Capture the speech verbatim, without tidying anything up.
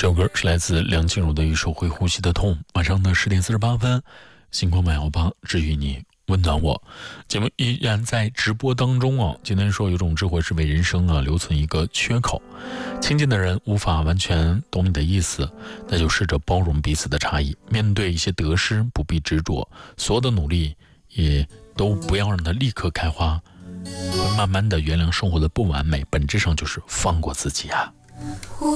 这首歌是来自梁静茹的一首《会呼吸的痛》。晚上的十点四十八分，星光晚摇吧，治愈你，温暖我。节目依然在直播当中哦。今天说有种智慧是为人生啊留存一个缺口，亲近的人无法完全懂你的意思，那就试着包容彼此的差异。面对一些得失，不必执着，所有的努力也都不要让它立刻开花，会慢慢的原谅生活的不完美，本质上就是放过自己啊。